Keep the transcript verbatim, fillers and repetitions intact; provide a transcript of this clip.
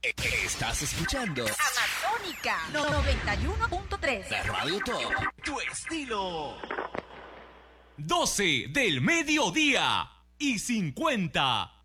Estás escuchando Amazónica noventa y uno punto tres. La Radio Top. Tu estilo. doce del mediodía y cincuenta.